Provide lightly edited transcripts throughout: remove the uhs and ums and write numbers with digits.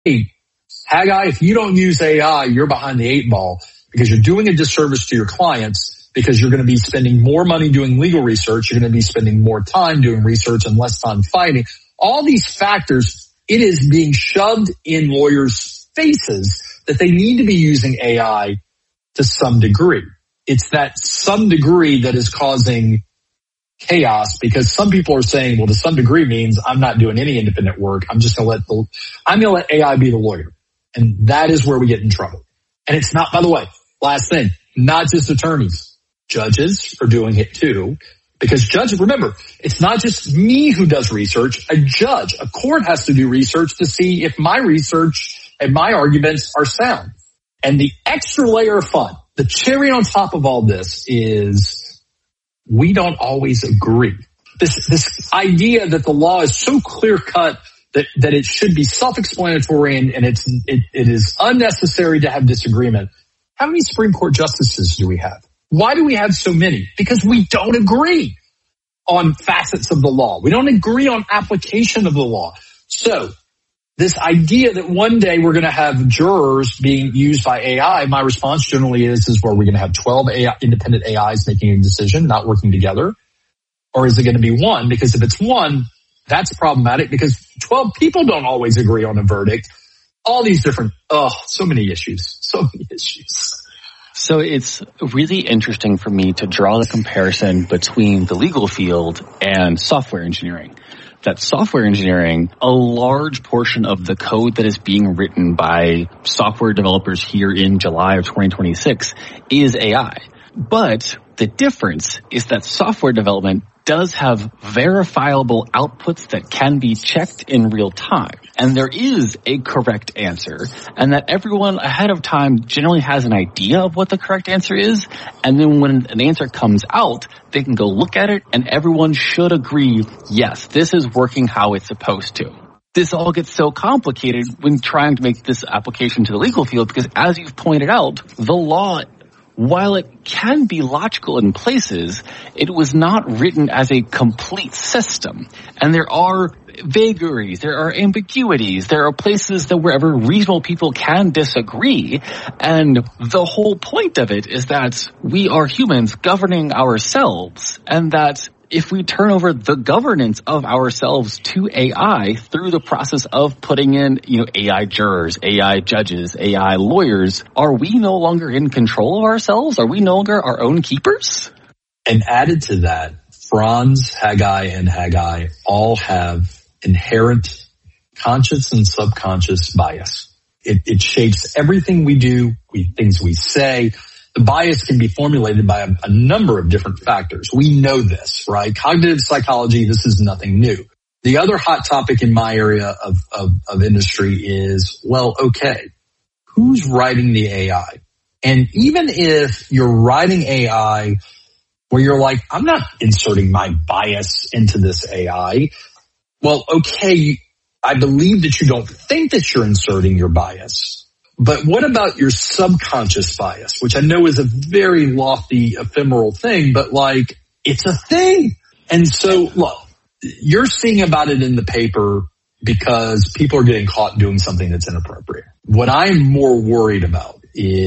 hey, Haggai, if you don't use AI, you're behind the 8 ball because you're doing a disservice to your clients because you're going to be spending more money doing legal research. You're going to be spending more time doing research and less time fighting. All these factors, it is being shoved in lawyers' faces that they need to be using AI to some degree. It's that some degree that is causing chaos because some people are saying, well, to some degree means I'm not doing any independent work. I'm just going to let AI be the lawyer. And that is where we get in trouble. And it's not, by the way, last thing, not just attorneys. Judges are doing it too. Because remember, it's not just me who does research. A court has to do research to see if my research and my arguments are sound. And the extra layer of fun, the cherry on top of all this is we don't always agree. This idea that the law is so clear cut that it should be self-explanatory and it is unnecessary to have disagreement. How many Supreme Court justices do we have? Why do we have so many? Because we don't agree on facets of the law. We don't agree on application of the law. So this idea that one day we're going to have jurors being used by AI, my response generally is where we're going to have 12 independent AIs making a decision, not working together? Or is it going to be one? Because if it's one, that's problematic because 12 people don't always agree on a verdict. All these different, so many issues. So it's really interesting for me to draw the comparison between the legal field and software engineering. That software engineering, a large portion of the code that is being written by software developers here in July of 2026 is AI. But the difference is that software development does have verifiable outputs that can be checked in real time. And there is a correct answer, and that everyone ahead of time generally has an idea of what the correct answer is. And then when an answer comes out, they can go look at it, and everyone should agree, yes, this is working how it's supposed to. This all gets so complicated when trying to make this application to the legal field because, as you've pointed out, the law, while it can be logical in places, it was not written as a complete system. And there are vagaries, there are ambiguities, there are places that wherever reasonable people can disagree. And the whole point of it is that we are humans governing ourselves, and that if we turn over the governance of ourselves to AI through the process of putting in, AI jurors, AI judges, AI lawyers, are we no longer in control of ourselves? Are we no longer our own keepers? And added to that, Franz, Haggai, and Haggai all have inherent conscious and subconscious bias. It shapes everything we do, things we say. The bias can be formulated by a number of different factors. We know this, right? Cognitive psychology, this is nothing new. The other hot topic in my area of industry is, well, okay, who's writing the AI? And even if you're writing AI where you're like, I'm not inserting my bias into this AI, well, okay, I believe that you don't think that you're inserting your bias. But what about your subconscious bias, which I know is a very lofty, ephemeral thing, but it's a thing. And so, look, you're seeing about it in the paper because people are getting caught doing something that's inappropriate. What I'm more worried about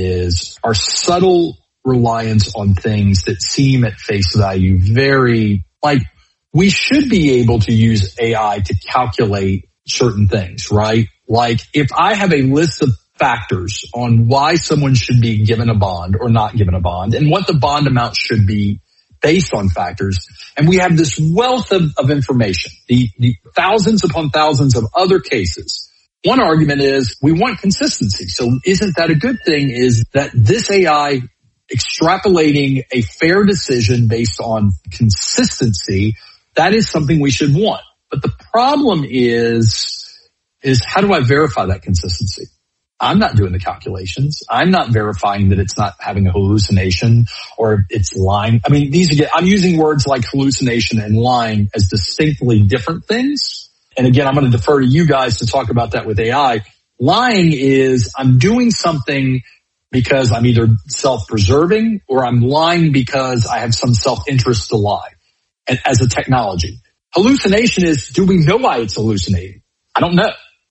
is our subtle reliance on things that seem at face value very, we should be able to use AI to calculate certain things, right? Like if I have a list of factors on why someone should be given a bond or not given a bond and what the bond amount should be based on factors. And we have this wealth of information, the thousands upon thousands of other cases. One argument is we want consistency. So isn't that a good thing? Is that this AI extrapolating a fair decision based on consistency, that is something we should want. But the problem is how do I verify that consistency? I'm not doing the calculations. I'm not verifying that it's not having a hallucination or it's lying. I mean, I'm using words like hallucination and lying as distinctly different things. And again, I'm going to defer to you guys to talk about that with AI. Lying is I'm doing something because I'm either self-preserving or I'm lying because I have some self-interest to lie as a technology. Hallucination is, do we know why it's hallucinating? I don't know.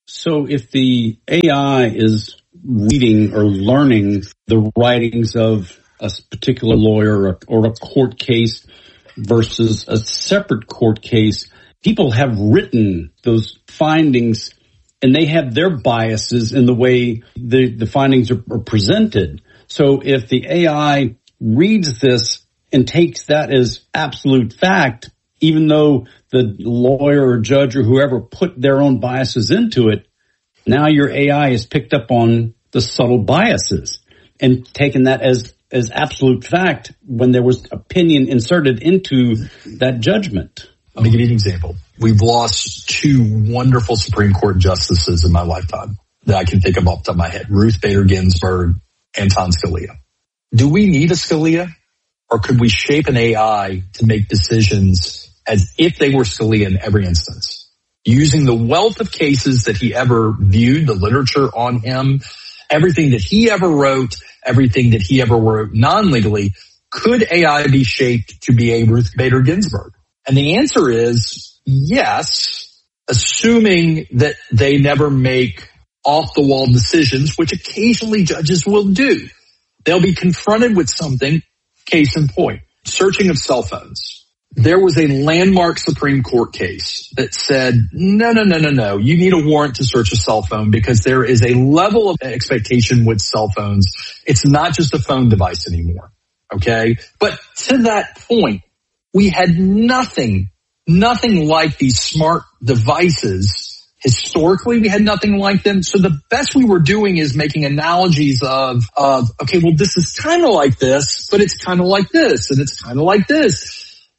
So if the AI is reading or learning the writings of a particular lawyer or a court case versus a separate court case, people have written those findings and they have their biases in the way the findings are presented. So if the AI reads this and takes that as absolute fact, even though the lawyer or judge or whoever put their own biases into it, now your AI has picked up on the subtle biases and taken that as absolute fact when there was opinion inserted into that judgment. Let me give you an example. We've lost two wonderful Supreme Court justices in my lifetime that I can think of off the top of my head, Ruth Bader Ginsburg, Anton Scalia. Do we need a Scalia, or could we shape an AI to make decisions as if they were Scalia in every instance? Using the wealth of cases that he ever viewed, the literature on him, everything that he ever wrote, everything that he ever wrote non-legally, could AI be shaped to be a Ruth Bader Ginsburg? And the answer is yes, assuming that they never make off-the-wall decisions, which occasionally judges will do. They'll be confronted with something, case in point, searching of cell phones. There was a landmark Supreme Court case that said, no, you need a warrant to search a cell phone because there is a level of expectation with cell phones. It's not just a phone device anymore, okay? But to that point, we had nothing like these smart devices. Historically, we had nothing like them. So the best we were doing is making analogies of okay, well, this is kind of like this, but it's kind of like this, and it's kind of like this.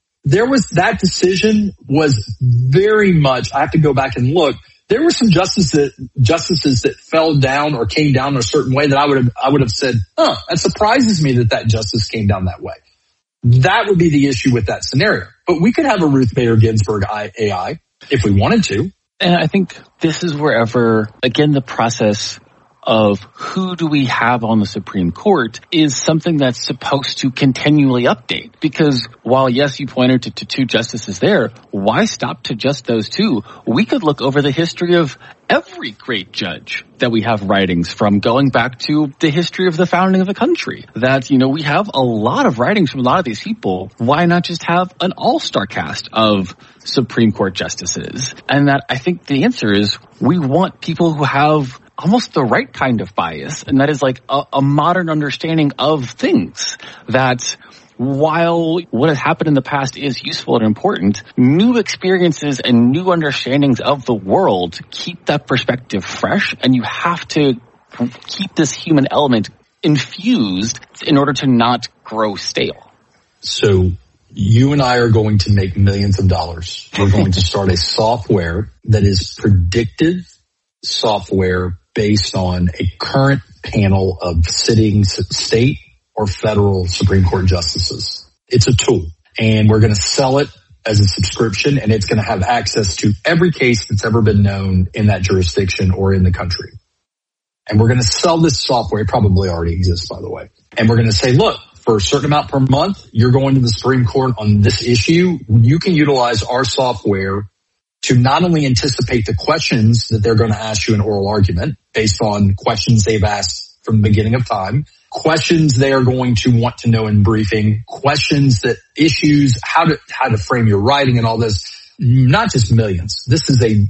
That decision was very much, I have to go back and look. There were some justices that fell down or came down a certain way that I would have said, that surprises me that justice came down that way. That would be the issue with that scenario. But we could have a Ruth Bader Ginsburg AI if we wanted to. And I think this is wherever, again, the process of who do we have on the Supreme Court is something that's supposed to continually update. Because while, yes, you pointed to two justices there, why stop to just those two? We could look over the history of every great judge that we have writings from, going back to the history of the founding of the country. That, we have a lot of writings from a lot of these people. Why not just have an all-star cast of Supreme Court justices? And that, I think the answer is, we want people who have almost the right kind of bias, and that is like a modern understanding of things. That while what has happened in the past is useful and important, new experiences and new understandings of the world keep that perspective fresh, and you have to keep this human element infused in order to not grow stale. So you and I are going to make millions of dollars. We're going to start a software that is predictive software based on a current panel of sitting state or federal Supreme Court justices. It's a tool, and we're going to sell it as a subscription, and it's going to have access to every case that's ever been known in that jurisdiction or in the country. And we're going to sell this software. It probably already exists, by the way. And we're going to say, look, for a certain amount per month, you're going to the Supreme Court on this issue. You can utilize our software to not only anticipate the questions that they're going to ask you in oral argument based on questions they've asked from the beginning of time, questions they are going to want to know in briefing, questions that issues, how to frame your writing and all this, not just millions. This is a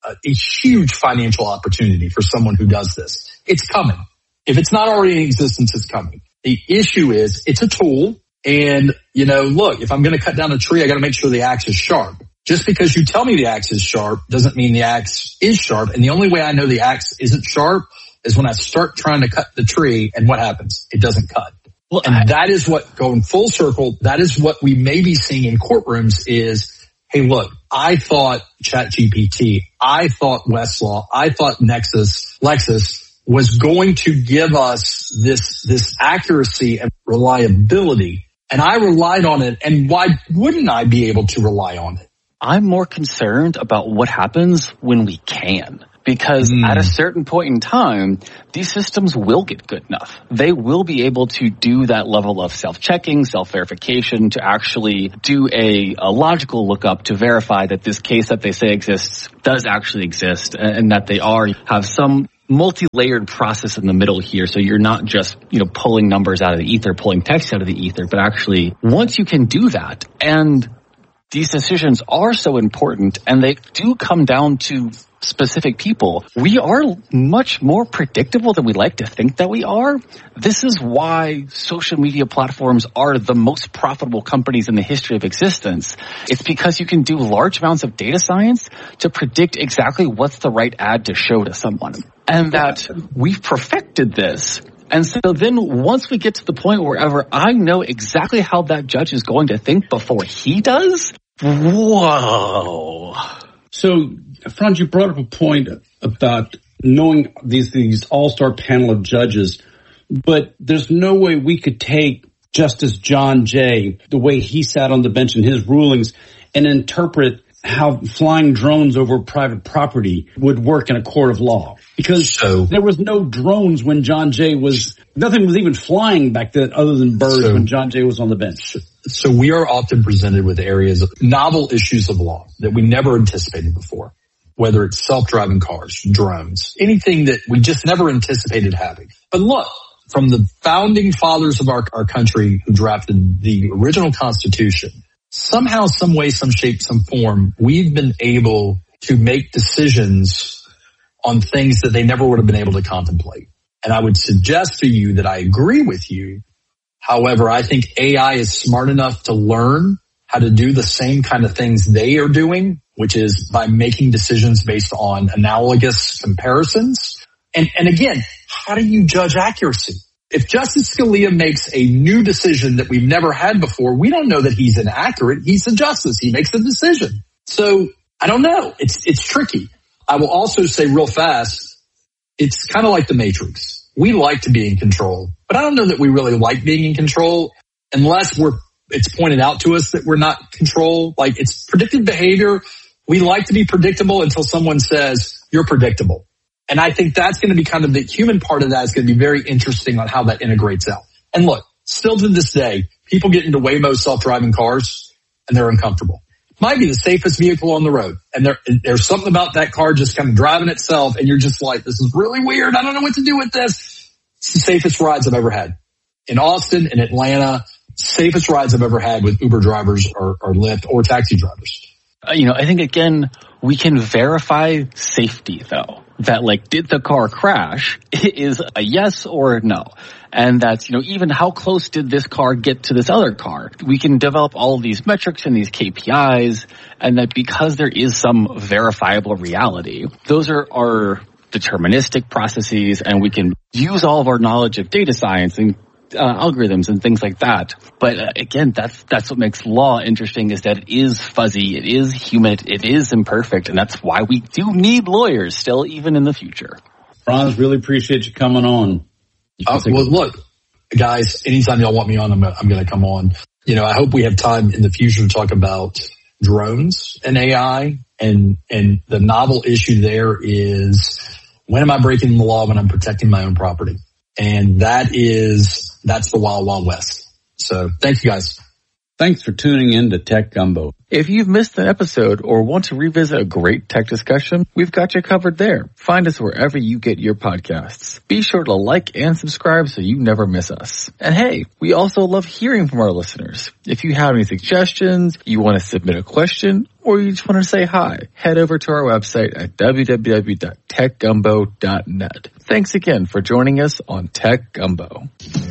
huge financial opportunity for someone who does this. It's coming. If it's not already in existence, it's coming. The issue is it's a tool, and, look, if I'm going to cut down a tree, I got to make sure the axe is sharp. Just because you tell me the axe is sharp doesn't mean the axe is sharp. And the only way I know the axe isn't sharp is when I start trying to cut the tree, and what happens? It doesn't cut. Well, and that is what, going full circle, that is what we may be seeing in courtrooms is, hey, look, I thought ChatGPT, I thought Westlaw, I thought Lexis was going to give us this accuracy and reliability, and I relied on it. And why wouldn't I be able to rely on it? I'm more concerned about what happens when we can. Because at a certain point in time, these systems will get good enough. They will be able to do that level of self-checking, self-verification, to actually do a logical lookup to verify that this case that they say exists does actually exist, and that they have some multi-layered process in the middle here. So you're not just, pulling numbers out of the ether, pulling text out of the ether, but actually once you can do that, and these decisions are so important and they do come down to specific people, we are much more predictable than we like to think that we are. This is why social media platforms are the most profitable companies in the history of existence. It's because you can do large amounts of data science to predict exactly what's the right ad to show to someone. And that we've perfected this. And so then once we get to the point wherever I know exactly how that judge is going to think before he does, whoa. So, Franz, you brought up a point about knowing these all-star panel of judges, but there's no way we could take Justice John Jay, the way he sat on the bench in his rulings, and interpret how flying drones over private property would work in a court of law. Because there was no drones when John Jay nothing was even flying back then other than birds when John Jay was on the bench. So we are often presented with areas of novel issues of law that we never anticipated before, whether it's self-driving cars, drones, anything that we just never anticipated having. But look, from the founding fathers of our country who drafted the original Constitution, somehow, some way, some shape, some form, we've been able to make decisions on things that they never would have been able to contemplate. And I would suggest to you that I agree with you. However, I think AI is smart enough to learn how to do the same kind of things they are doing, which is by making decisions based on analogous comparisons. And again, how do you judge accuracy? If Justice Scalia makes a new decision that we've never had before, we don't know that he's inaccurate. He's a justice. He makes a decision. So I don't know. It's tricky. I will also say real fast, it's kind of like the Matrix. We like to be in control, but I don't know that we really like being in control unless it's pointed out to us that we're not in control. Like, it's predictive behavior. We like to be predictable until someone says you're predictable. And I think that's going to be kind of the human part of that is going to be very interesting on how that integrates out. And look, still to this day, people get into Waymo self-driving cars and they're uncomfortable. Might be the safest vehicle on the road. And there's something about that car just kind of driving itself and you're just like, this is really weird. I don't know what to do with this. It's the safest rides I've ever had. In Austin and Atlanta, safest rides I've ever had with Uber drivers or Lyft or taxi drivers. I think, again, we can verify safety, though. That, did the car crash is a yes or a no. And that's, even how close did this car get to this other car? We can develop all of these metrics and these KPIs, and that because there is some verifiable reality, those are deterministic processes, and we can use all of our knowledge of data science and algorithms and things like that. But again, that's what makes law interesting, is that it is fuzzy, it is human, it is imperfect, and that's why we do need lawyers still, even in the future. Franz, really appreciate you coming on. Well, look, guys, anytime y'all want me on, I'm going to come on. I hope we have time in the future to talk about drones and AI, and the novel issue there is, when am I breaking the law when I'm protecting my own property? And that's the Wild Wild West. So thank you, guys. Thanks for tuning in to Tech Gumbo. If you've missed an episode or want to revisit a great tech discussion, we've got you covered there. Find us wherever you get your podcasts. Be sure to like and subscribe so you never miss us. And hey, we also love hearing from our listeners. If you have any suggestions, you want to submit a question, or you just want to say hi, head over to our website at www.techgumbo.net. Thanks again for joining us on Tech Gumbo.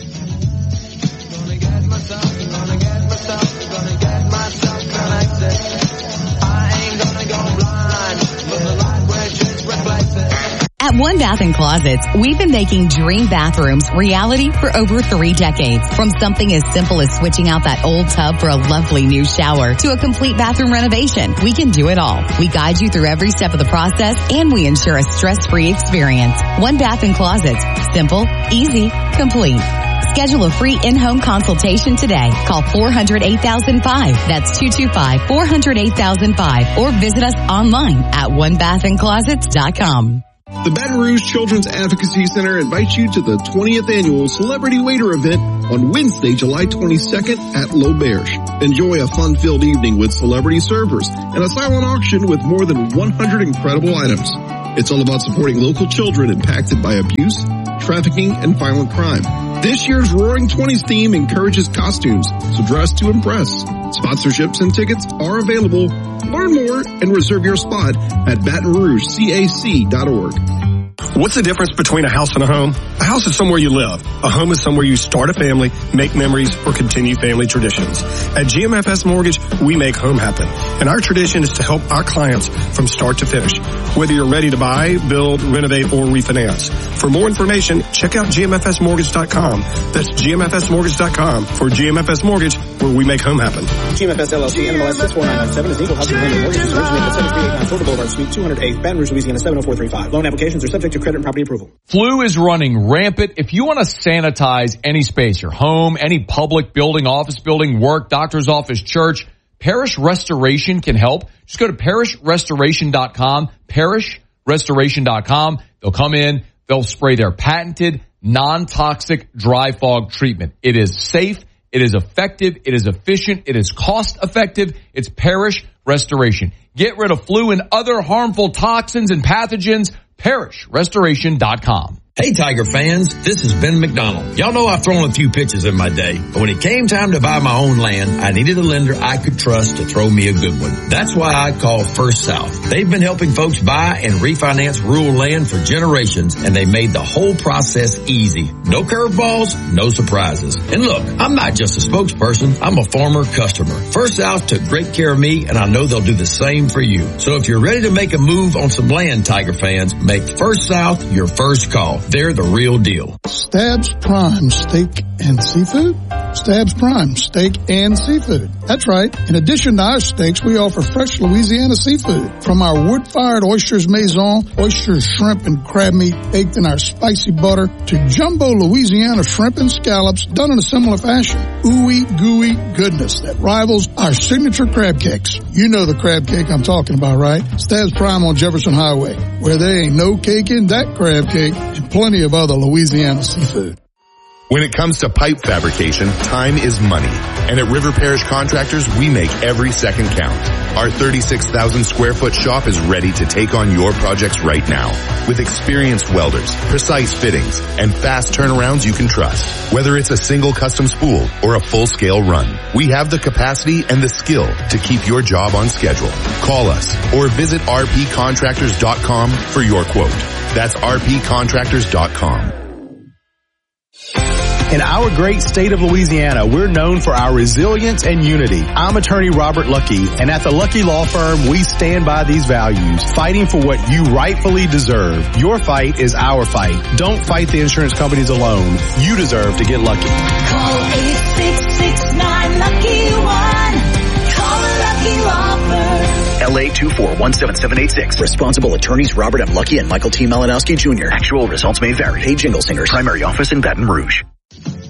At One Bath & Closets, we've been making dream bathrooms reality for over 3 decades. From something as simple as switching out that old tub for a lovely new shower to a complete bathroom renovation, we can do it all. We guide you through every step of the process, and we ensure a stress-free experience. One Bath & Closets. Simple, easy, complete. Schedule a free in-home consultation today. Call 400-8005. That's 225-400-8005. Or visit us online at onebathandclosets.com. The Baton Rouge Children's Advocacy Center invites you to the 20th annual Celebrity Waiter event on Wednesday, July 22nd at L'Auberge. Enjoy a fun-filled evening with celebrity servers and a silent auction with more than 100 incredible items. It's all about supporting local children impacted by abuse, trafficking, and violent crime. This year's Roaring 20s theme encourages costumes, so dress to impress. Sponsorships and tickets are available. Learn more and reserve your spot at BatonRougeCAC.org. What's the difference between a house and a home? A house is somewhere you live. A home is somewhere you start a family, make memories, or continue family traditions. At GMFS Mortgage, we make home happen. And our tradition is to help our clients from start to finish. Whether you're ready to buy, build, renovate, or refinance. For more information, check out GMFSmortgage.com. That's GMFSmortgage.com for GMFS Mortgage, where we make home happen. GMFS LLC, NMLS 64997 is an equal housing lender. Mortgage is originated at 7389 Florida Boulevard, Suite 208, Baton Rouge, Louisiana 70435. Loan applications are subject to credit and property approval. Flu is running rampant. If you want to sanitize any space, your home, any public building, office building, work, doctor's office, church, Parish Restoration can help. Just go to parishrestoration.com, parishrestoration.com. They'll come in, they'll spray their patented non-toxic dry fog treatment. It is safe, it is effective, it is efficient, it is cost effective. It's Parish Restoration. Get rid of flu and other harmful toxins and pathogens. parishrestoration.com. Hey Tiger fans, this is Ben McDonald. Y'all know I've thrown a few pitches in my day, but when it came time to buy my own land, I needed a lender I could trust to throw me a good one. That's why I called First South. They've been helping folks buy and refinance rural land for generations, and they made the whole process easy. No curveballs, no surprises. And look, I'm not just a spokesperson, I'm a former customer. First South took great care of me, and I know they'll do the same for you. So if you're ready to make a move on some land, Tiger fans, make First South your first call. They're the real deal. Stabs Prime Steak and Seafood? Stabs Prime Steak and Seafood. That's right. In addition to our steaks, we offer fresh Louisiana seafood. From our wood-fired oysters maison, oysters, shrimp, and crab meat baked in our spicy butter, to jumbo Louisiana shrimp and scallops done in a similar fashion. Ooey gooey goodness that rivals our signature crab cakes. You know the crab cake I'm talking about, right? Stabs Prime on Jefferson Highway, where there ain't no cake in that crab cake, and plenty of other Louisiana seafood. When it comes to pipe fabrication, time is money. And at River Parish Contractors, we make every second count. Our 36,000 square foot shop is ready to take on your projects right now. With experienced welders, precise fittings, and fast turnarounds you can trust. Whether it's a single custom spool or a full-scale run, we have the capacity and the skill to keep your job on schedule. Call us or visit rpcontractors.com for your quote. That's rpcontractors.com. In our great state of Louisiana, we're known for our resilience and unity. I'm attorney Robert Lucky, and at the Lucky Law Firm, we stand by these values, fighting for what you rightfully deserve. Your fight is our fight. Don't fight the insurance companies alone. You deserve to get lucky. Call 866-9-LUCKY-1. Call the Lucky Law Firm. LA 2417786. Responsible attorneys Robert M. Lucky and Michael T. Malinowski Jr. Actual results may vary. Hey, Jingle Singers. Primary office in Baton Rouge.